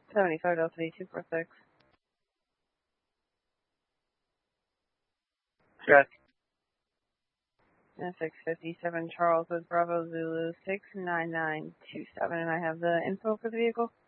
75 Delta 246. Yes. 657 Charles with Bravo Zulu 69927, and I have the info for the vehicle.